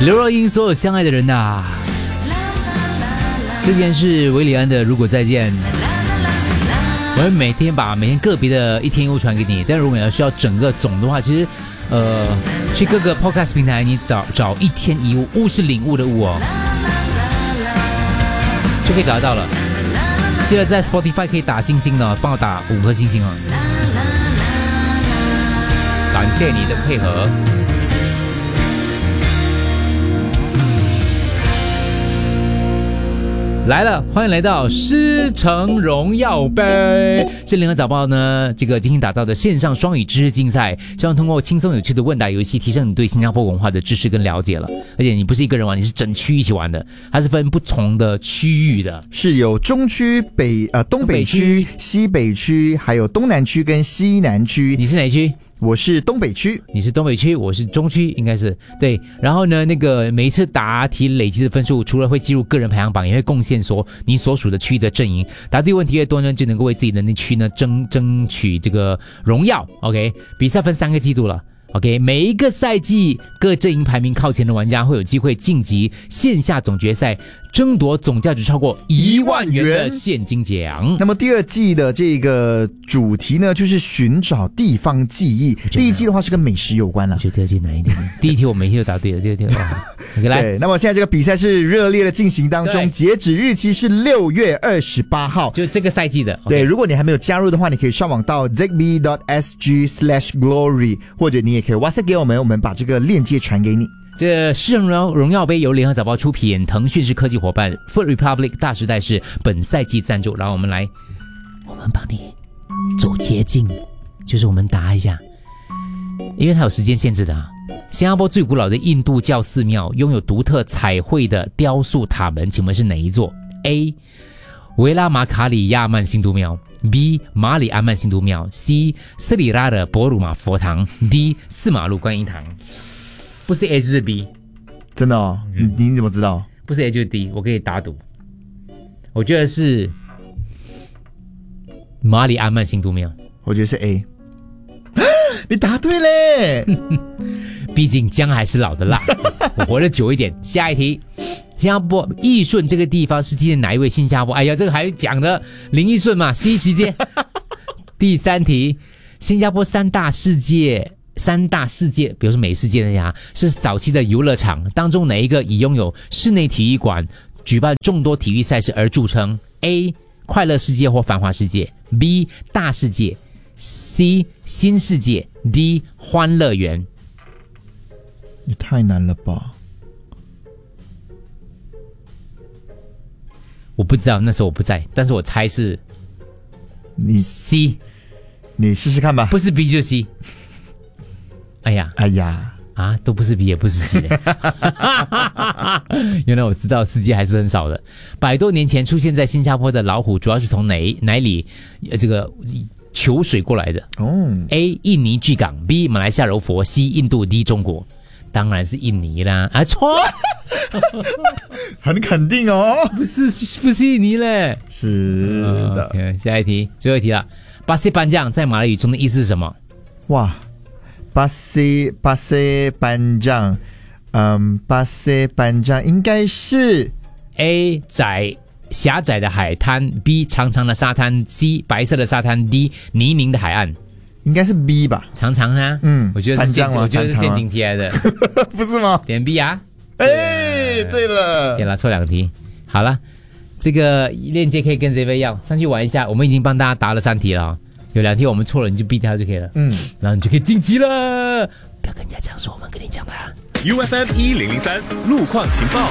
刘若英所有相爱的人呐、之前是韦礼安的如果再见，我们每天个别的一天一物传给你，但如果你要需要整个总的话，其实去各个 podcast 平台你找一天一物，物是领悟的物哦，就可以找得到了。记得在 Spotify 可以打星星的，帮我打5颗星星哦。感谢你的配合。来了，欢迎来到狮城荣耀杯，是联合早报呢这个精心打造的线上双语知识竞赛，希望通过轻松有趣的问答游戏，提升你对新加坡文化的知识跟了解了。而且你不是一个人玩，你是整区一起玩的，它是分不同的区域的， 是有中区、东北区、西北区，还有东南区跟西南区。 你是哪区？ 我是东北区， 你是东北区，我是中区，应该是对。然后呢，那个每一次答题累积的分数，除了会进入个人排行榜，也会贡献你所属的区域的阵营。答对问题越多呢，就能够为自己的那区呢争取这个荣耀。OK， 比赛分3个季度了。OK， 每一个赛季各阵营排名靠前的玩家会有机会晋级线下总决赛，争夺总价值超过1万元的现金奖。 那么第2季的这个主题呢，就是寻找地方记忆。第1季的话是跟美食有关了。 我觉得第2季难一点。第1题我每题都答对了，第2题OK 来。 对，那么现在这个比赛是热烈的进行当中，截止日期是6月28号， 就这个赛季的。 对，如果你还没有加入的话，你可以上网到 zigby.sg/glory， 或者你也可以 WhatsApp 给我们把这个链接传给你。 这狮城荣耀杯由联合早报出品，腾讯是科技伙伴 ，Food Republic 大时代是本赛季赞助。然后我们帮你走捷径，就是我们答一下，因为它有时间限制的啊。新加坡最古老的印度教寺庙拥有独特彩绘的雕塑塔门，请问是哪一座 ？A. 维拉马卡里亚曼新都庙 B. 马里安曼新都庙 C. 斯里拉的博鲁马佛堂 D. 四马路观音堂。不是 A 就是 B， 真的哦？你怎么知道？ 不是 A 就是 D， 我可以打赌。我觉得是马里安曼新都庙。 我觉得是 A。你答对嘞！ 毕竟姜还是老的辣，我活得久一点。下一题，新加坡义顺这个地方是纪念哪一位新加坡？哎呀，这个还讲的林义顺嘛 ，C 直接。第3题，新加坡三大世界，比如说美食界那家是早期的游乐场当中哪一个以拥有室内体育馆、举办众多体育赛事而著称 ？A. 快乐世界或繁华世界 B. 大世界 C. 新世界 D. 欢乐园。 也太难了吧！ 我不知道，那时候我不在，但是我猜是你 C， 你试试看吧。 不是 B 就是 C。哎呀啊，都不是 B 也不是 C 的。原来我知道世界还是很少的。100多年前出现在新加坡的老虎，主要是从哪里这个求水过来的？ 哦 A. 印尼巨港 B. 马来西亚柔佛 C. 印度 D. 中国。当然是印尼啦！啊，错， 很肯定哦， 不是印尼嘞， 是的。 Okay， 下一题，最后一题了。巴西班将在马来语中的意思是什么？ 哇，巴西班将，巴西班将应该是 A 狭窄的海滩 ，B 长长的沙滩 ,C 白色的沙滩 ,D 泥泞的海岸。 应该是 B 吧， 长长啊，我觉得是陷阱题来的， 不是吗？ 点 B 啊， 对了， 点了错2题，好了，这个链接可以跟 ZV 要上去玩一下，我们已经帮大家答了3题了，有2题我们错了，你就避掉就可以了，然后你就可以晋级了，不要跟人家讲是我们跟你讲的啊。 UFM 1003路况情报。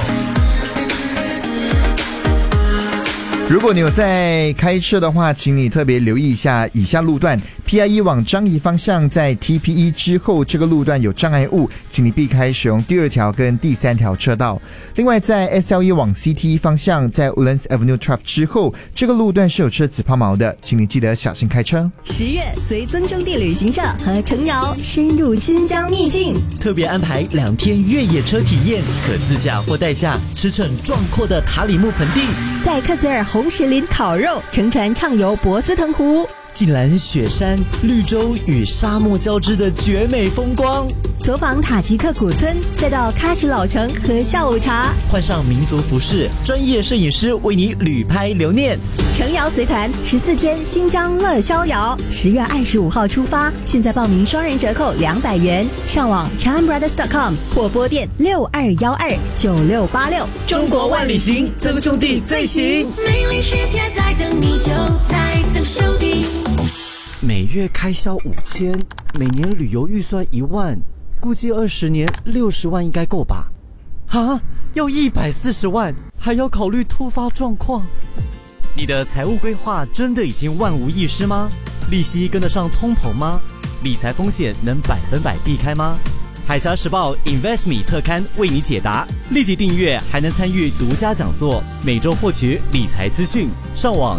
如果你有在开车的话，请你特别留意一下以下路段。PI1 往樟宜方向在 TP1 之后，这个路段有障碍物，请你避开使用第2条跟第3条车道。另外在 SL1 往 CT1 方向在 Woodlands Avenue 12之后，这个路段是有车子抛锚的，请你记得小心开车。 10月随增中地旅行社和程瑶深入新疆秘境， 特别安排2天越野车体验，可自驾或代驾，驰骋壮阔的塔里木盆地， 在克孜尔红石林烤肉，乘船畅游博斯腾湖。 竟然雪山、绿洲与沙漠交织的绝美风光。 走访塔吉克古村，再到喀什老城喝下午茶， 换上民族服饰，专业摄影师为你旅拍留念。 程瑶随团14天新疆乐逍遥，10月25号出发，现在报名双人折扣200元，上网 chanbrothers.com 或拨电62129686。 中国万里行，曾兄弟最行。 美丽世界在等你，就在曾兄弟。 每月开销5000，每年旅游预算1万，估计20年60万应该够吧？啊，要140万，还要考虑突发状况。你的财务规划真的已经万无一失吗？利息跟得上通膨吗？理财风险能100%避开吗？海峡时报 InvestMe 特刊为你解答，立即订阅还能参与独家讲座，每周获取理财资讯。上网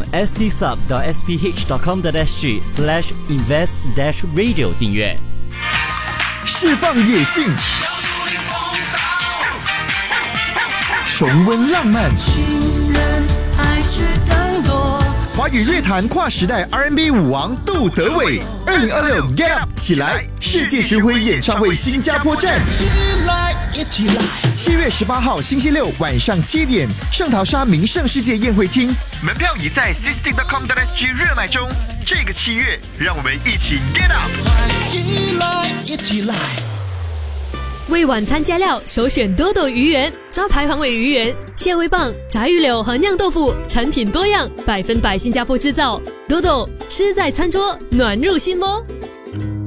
stsub.sph.com.sg/invest-radio 订阅。 释放野性，重温浪漫，华语乐坛跨时代 R&B 舞王杜德伟，2026 Get Up 起来世界巡回演唱会新加坡站，7月18号星期六晚上7点，圣淘沙名胜世界宴会厅，门票已在 system.com.sg 热卖中。这个7月，让我们一起 Get Up！ 一起来！ 为晚餐加料，首选多多鱼圆，招牌黄尾鱼圆、蟹味棒、炸鱼柳和酿豆腐，产品多样，100%新加坡制造。多多吃在餐桌，暖入心窝。